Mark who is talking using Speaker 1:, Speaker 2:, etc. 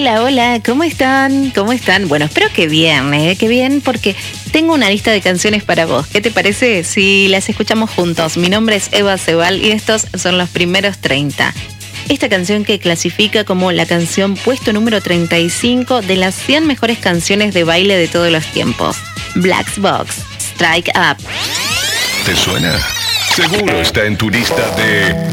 Speaker 1: Hola, hola, ¿cómo están? ¿Cómo están? Bueno, espero que bien, que bien, porque tengo una lista de canciones para vos. ¿Qué te parece si las escuchamos juntos? Mi nombre es Eva Cebal y estos son los primeros 30. Esta canción que clasifica como la canción puesto número 35 de las 100 mejores canciones de baile de todos los tiempos. Black Box, Strike Up.
Speaker 2: ¿Te suena? Seguro está en tu lista de